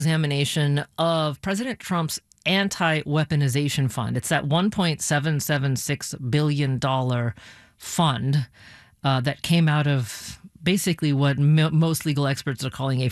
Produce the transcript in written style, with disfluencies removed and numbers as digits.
examination of President Trump's anti-weaponization fund. It's that $1.776 billion fund that came out of basically what most legal experts are calling a